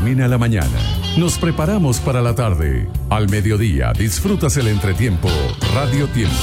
termina la mañana. Nos preparamos para la tarde. Al mediodía disfrutas el entretiempo Radio Tiempo.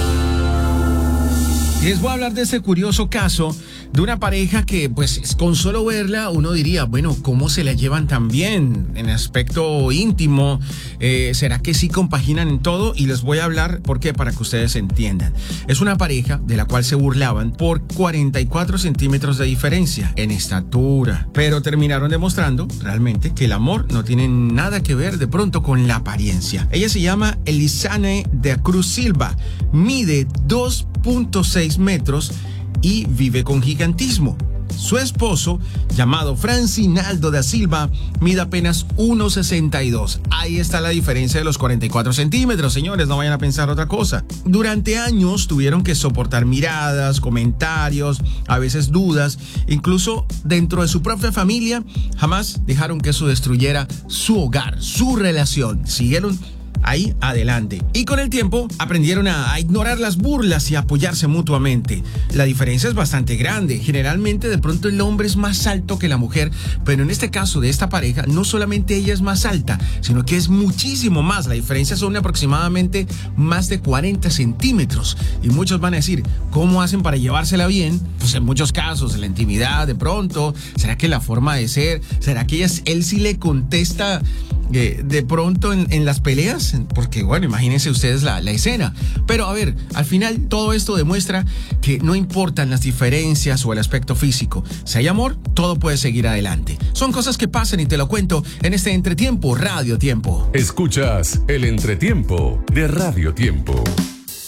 Les voy a hablar de este curioso caso de una pareja que, pues, con solo verla uno diría, bueno, ¿cómo se la llevan tan bien en aspecto íntimo? ¿Será que sí compaginan en todo? Y les voy a hablar, ¿por qué? Para que ustedes entiendan. Es una pareja de la cual se burlaban por 44 centímetros de diferencia en estatura, pero terminaron demostrando realmente que el amor no tiene nada que ver de pronto con la apariencia. Ella se llama Elisane de Cruz Silva, mide 2.6 metros y vive con gigantismo. Su esposo, llamado Francinaldo da Silva, mide apenas 1,62. Ahí está la diferencia de los 44 centímetros, señores, no vayan a pensar otra cosa. Durante años tuvieron que soportar miradas, comentarios, a veces dudas, incluso dentro de su propia familia, jamás dejaron que eso destruyera su hogar, su relación. Siguieron ahí adelante. Y con el tiempo aprendieron a ignorar las burlas y a apoyarse mutuamente. La diferencia es bastante grande. Generalmente de pronto el hombre es más alto que la mujer, pero en este caso de esta pareja, no solamente ella es más alta, sino que es muchísimo más. La diferencia son aproximadamente más de 40 centímetros. Y muchos van a decir, ¿cómo hacen para llevársela bien? Pues en muchos casos, en la intimidad de pronto. ¿Será que la forma de ser? ¿Será que él sí le contesta de pronto en las peleas? Porque bueno, imagínense ustedes la escena. Pero a ver, al final todo esto demuestra que no importan las diferencias o el aspecto físico. Si hay amor, todo puede seguir adelante. Son cosas que pasan y te lo cuento en este entretiempo Radio Tiempo. Escuchas el entretiempo de Radio Tiempo.